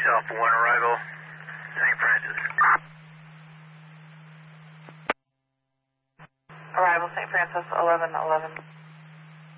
Alpha 1 arrival, St. Francis. Arrival St. Francis, 1111.